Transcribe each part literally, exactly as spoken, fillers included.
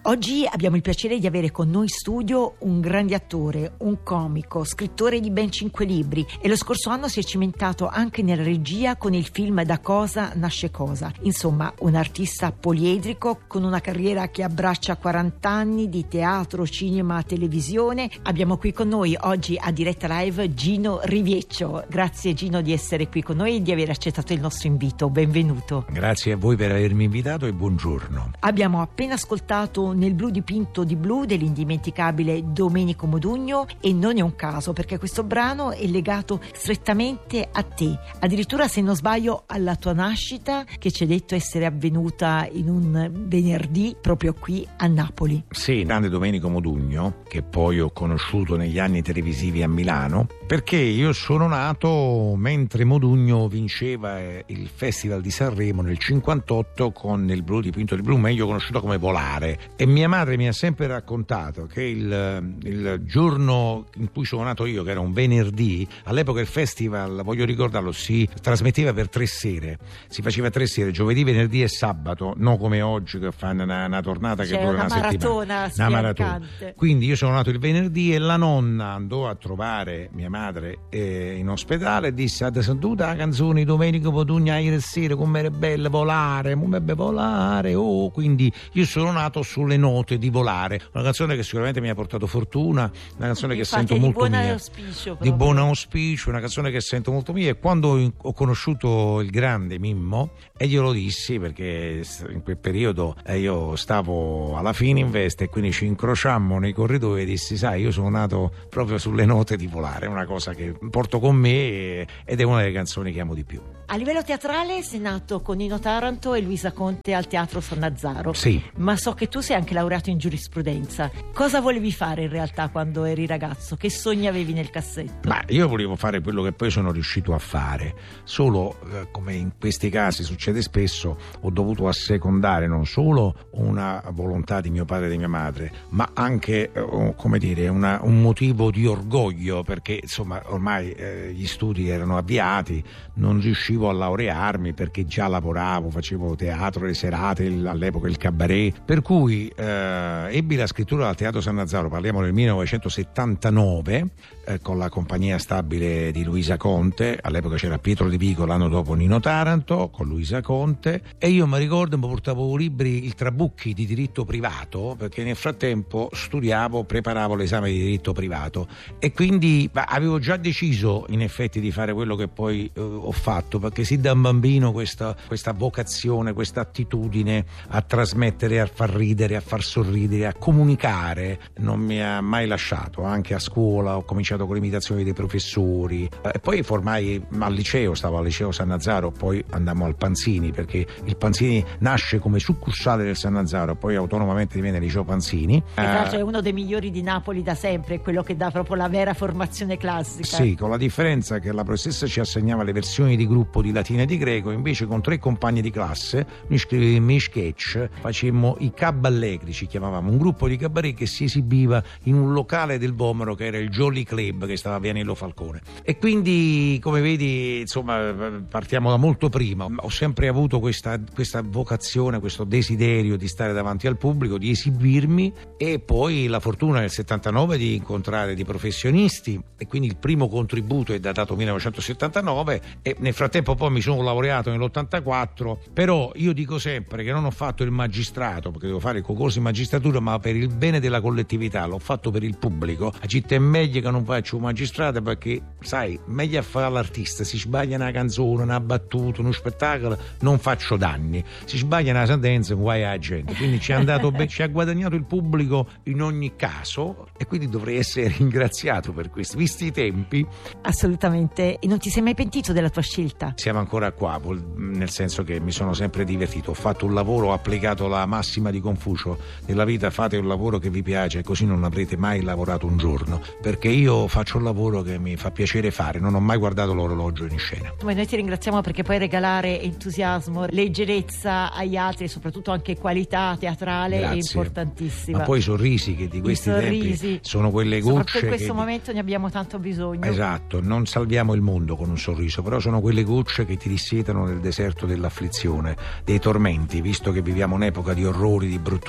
Oggi abbiamo il piacere di avere con noi in studio un grande attore, un comico, scrittore di ben cinque libri, e lo scorso anno si è cimentato anche nella regia con il film Da cosa nasce cosa. Insomma, un artista poliedrico con una carriera che abbraccia quaranta anni di teatro, cinema, televisione. Abbiamo qui con noi oggi a diretta live Gino Rivieccio. Grazie Gino di essere qui con noi e di aver accettato il nostro invito. Benvenuto. Grazie a voi per avermi invitato e buongiorno. Abbiamo appena ascoltato Nel blu dipinto di blu dell'indimenticabile Domenico Modugno, e non è un caso perché questo brano è legato strettamente a te, addirittura, se non sbaglio, alla tua nascita, che ci hai detto essere avvenuta in un venerdì proprio qui a Napoli. Sì, grande Domenico Modugno, che poi ho conosciuto negli anni televisivi a Milano, perché io sono nato mentre Modugno vinceva il Festival di Sanremo nel cinquantotto con Nel blu dipinto di blu, meglio conosciuto come Volare. E mia madre mi ha sempre raccontato che il, il giorno in cui sono nato io, che era un venerdì, all'epoca il festival, voglio ricordarlo, si trasmetteva per tre sere, si faceva tre sere, giovedì, venerdì e sabato, non come oggi che fanno una, una tornata che C'è dura una, una maratona settimana, una maratona. Quindi io sono nato il venerdì e la nonna andò a trovare mia madre eh, in ospedale e disse: "Avete sentito la canzone di Domenico Modugno ieri sera, come era bella, Volare, come bella Volare, oh". Quindi io sono nato sulle note di Volare, una canzone che sicuramente mi ha portato fortuna, una canzone che Infatti, sento molto di buon mia, auspicio, di buon auspicio, una canzone che sento molto mia. E quando ho conosciuto il grande Mimmo, e glielo dissi perché in quel periodo eh, io stavo alla Fininvest e quindi ci incrociammo nei corridoi e dissi: "Sai, io sono nato proprio sulle note di Volare", una cosa che porto con me e, ed è una delle canzoni che amo di più. A livello teatrale sei nato con Nino Taranto e Luisa Conte al Teatro San Lazzaro. Sì. Ma so che tu sei anche laureato in giurisprudenza. Cosa volevi fare in realtà quando eri ragazzo? Che sogni avevi nel cassetto? Ma io volevo fare quello che poi sono riuscito a fare, solo eh, come in questi casi succede spesso, ho dovuto assecondare non solo una volontà di mio padre e di mia madre, ma anche eh, come dire una, un motivo di orgoglio, perché insomma ormai eh, gli studi erano avviati, non riuscivo a laurearmi perché già lavoravo, facevo teatro, le serate, il, all'epoca il cabaret, per cui eh, ebbi la scrittura al Teatro San Lazzaro, parliamo del millenovecentosettantanove, eh, con la compagnia stabile di Luisa Conte. All'epoca c'era Pietro De Vico, l'anno dopo Nino Taranto con Luisa Conte, e io mi ricordo mi portavo libri, il Trabucchi di diritto privato, perché nel frattempo studiavo, preparavo l'esame di diritto privato, e quindi bah, avevo già deciso in effetti di fare quello che poi eh, ho fatto, perché sin da un bambino questa, questa vocazione, questa attitudine a trasmettere, a far ridere, a far sorridere, a comunicare non mi ha mai lasciato. Anche a scuola ho cominciato con le imitazioni dei professori e poi formai al liceo, stavo al liceo San Lazzaro, poi andammo al Panzini, perché il Panzini nasce come succursale del San Lazzaro, poi autonomamente diviene liceo Panzini. Tra l'altro è uno dei migliori di Napoli da sempre, quello che dà proprio la vera formazione classica. Sì, con la differenza che la professoressa ci assegnava le versioni di gruppo di latino e di greco, invece con tre compagni di classe noi scrivevamo i sketch, facemmo i caballegri, ci chiamavamo, un gruppo di cabaret che si esibiva in un locale del Vomero che era il Jolly Club, che stava a Vianello Falcone. E quindi, come vedi, insomma, partiamo da molto prima. Ho sempre avuto questa, questa vocazione, questo desiderio di stare davanti al pubblico, di esibirmi, e poi la fortuna nel settantanove di incontrare dei professionisti, e quindi il primo contributo è datato millenovecentosettantanove, e nel frattempo poi mi sono laureato nell'ottantaquattro. Però io dico sempre che non ho fatto il magistrato perché devo fare il concorso in magistratura, ma per il bene della collettività, l'ho fatto per il pubblico. A città è meglio che non faccio un magistrato, perché sai, meglio a fare l'artista, si sbaglia una canzone, una battuta, uno spettacolo, non faccio danni, si sbaglia una sentenza, guai alla gente. Quindi ci è andato bene, ci ha guadagnato il pubblico in ogni caso, e quindi dovrei essere ringraziato per questo, visti i tempi. Assolutamente. E non ti sei mai pentito della tua scelta? Siamo ancora qua, nel senso che mi sono sempre divertito, ho fatto un lavoro, ho applicato la massima di Confucio: nella vita fate un lavoro che vi piace, così non avrete mai lavorato un giorno, perché io faccio un lavoro che mi fa piacere fare, non ho mai guardato l'orologio in scena. Ma noi ti ringraziamo, perché poi regalare entusiasmo, leggerezza agli altri e soprattutto anche qualità teatrale Grazie. È importantissima. Ma poi i sorrisi, che di questi sorrisi, tempi sono quelle gocce, soprattutto in questo che... momento ne abbiamo tanto bisogno. Esatto, non salviamo il mondo con un sorriso, però sono quelle gocce che ti dissetano nel deserto dell'afflizione, dei tormenti, visto che viviamo un'epoca di orrori, di brutture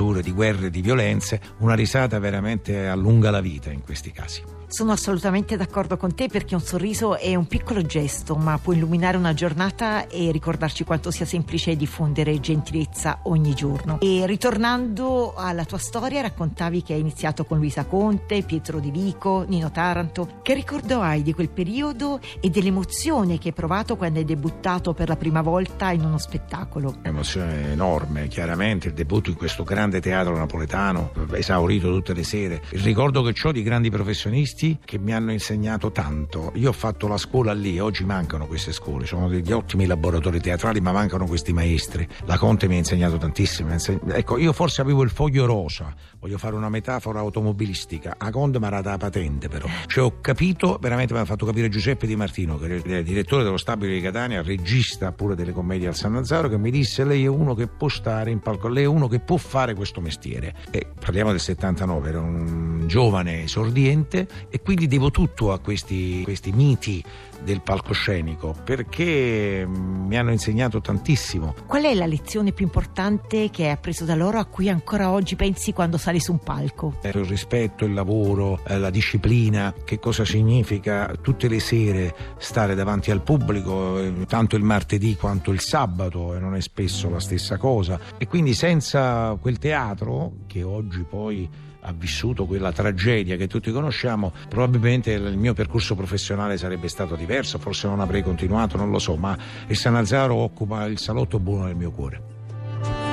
dittature, di guerre, di violenze, una risata veramente allunga la vita in questi casi. Sono assolutamente d'accordo con te, perché un sorriso è un piccolo gesto, ma può illuminare una giornata e ricordarci quanto sia semplice diffondere gentilezza ogni giorno. E ritornando alla tua storia, raccontavi che hai iniziato con Luisa Conte, Pietro Di Vico, Nino Taranto. Che ricordo hai di quel periodo e dell'emozione che hai provato quando hai debuttato per la prima volta in uno spettacolo? Emozione enorme, chiaramente, il debutto in questo grande teatro napoletano, esaurito tutte le sere. Il ricordo che ho di grandi professionisti che mi hanno insegnato tanto. Io ho fatto la scuola lì, oggi mancano queste scuole, sono degli ottimi laboratori teatrali, ma mancano questi maestri. La Conte mi ha insegnato tantissimo. Ecco, io forse avevo il foglio rosa, voglio fare una metafora automobilistica. A Conte mi ha data la patente, però. Cioè ho capito, veramente mi ha fatto capire Giuseppe Di Martino, che è il direttore dello Stabile di Catania, regista pure delle commedie al San Nazzaro, che mi disse: lei è uno che può stare in palco, lei è uno che può fare questo mestiere. E parliamo del settantanove, era un giovane esordiente, e quindi devo tutto a questi, questi miti del palcoscenico, perché mi hanno insegnato tantissimo. Qual è la lezione più importante che hai appreso da loro, a cui ancora oggi pensi quando sali su un palco? Il rispetto, il lavoro, la disciplina, che cosa significa tutte le sere stare davanti al pubblico, tanto il martedì quanto il sabato, e non è spesso la stessa cosa. E quindi senza quel teatro, che oggi poi ha vissuto quella tragedia che tutti conosciamo, probabilmente il mio percorso professionale sarebbe stato diverso, forse non avrei continuato, non lo so, ma il San Nazzaro occupa il salotto buono del mio cuore.